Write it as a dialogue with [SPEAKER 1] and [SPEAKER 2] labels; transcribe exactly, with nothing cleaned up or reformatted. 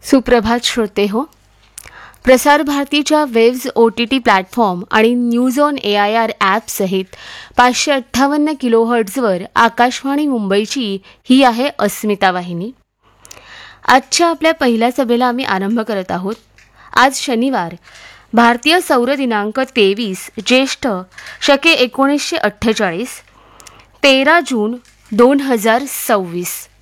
[SPEAKER 1] सुप्रभात श्रोते हो. प्रसार भारतीच्या waves O T T platform आणि news on A I R app सहित पाचशे अठ्ठावन्न किलो हर्ट्झवर आकाशवाणी मुंबईची ही आहे अस्मिता वाहिनी. आजच्या आपल्या पहिल्या सभेला आम्ही आरंभ करत आहोत. आज शनिवार, भारतीय सौर दिनांक तेवीस ज्येष्ठ शके एकोणीसशे अठ्ठेचाळीस, तेरा जून दोन हजार सव्वीस.